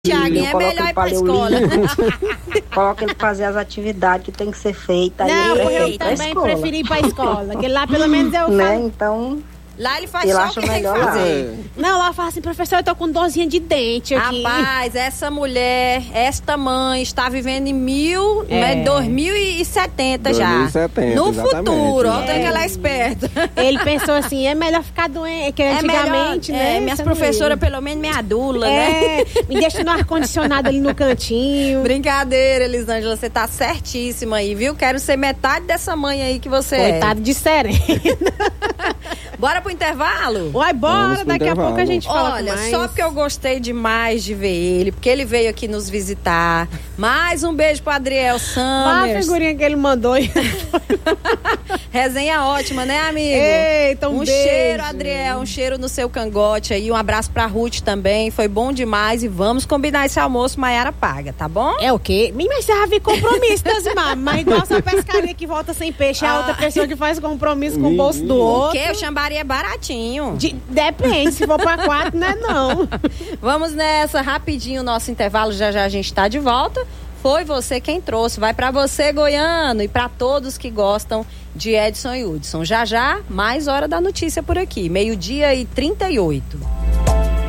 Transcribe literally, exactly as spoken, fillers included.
Tiaguinho, é melhor ir pra escola. Coloca ele fazer as atividades que tem que ser feitas. Não, eu, eu também preferi ir pra escola, que lá pelo menos eu né? falo. Então, lá ele faz ele só acha o que tem que melhor lá. fazer. Não, lá fala assim, professor, eu tô com dorzinha de dente aqui. Rapaz, essa mulher, esta mãe está vivendo em mil, É. né, dois mil e setenta já. dois mil e setenta, no exatamente. futuro, ó, É. tanto que ela é esperta. Ele pensou assim, é melhor ficar doente, que É antigamente, melhor, né? é, minhas você não professoras ia. pelo menos me adulam, né? É, me deixa no ar-condicionado ali no cantinho. Brincadeira, Elisângela, você tá certíssima aí, viu? Quero ser metade dessa mãe aí que você Coitado de Serena. é. Bora pro intervalo? Vai, bora, Vamos pro daqui a intervalo. pouco a gente fala Olha, mais. só porque eu gostei demais de ver ele, porque ele veio aqui nos visitar. Mais um beijo pro Adriel a Summers. figurinha que ele mandou. Resenha ótima, né, amigo? Eita, um, um beijo. cheiro, Adriel, um cheiro no seu cangote aí. Um abraço pra Ruth também, foi bom demais. E vamos combinar esse almoço, Maiara paga, tá bom? É o quê? Mas você já viu compromisso das mamas. Mas igual essa pescaria que volta sem peixe, é a Ah. outra pessoa que faz compromisso com o bolso do outro. Porque o chambari é baratinho. De- depende, se for pra quatro, não é não. Vamos nessa, rapidinho, nosso intervalo, já já a gente tá de volta. Foi você quem trouxe, vai pra você, goiano, e pra todos que gostam de Edson e Hudson. Já já, mais Hora da Notícia por aqui, meio-dia e trinta e oito.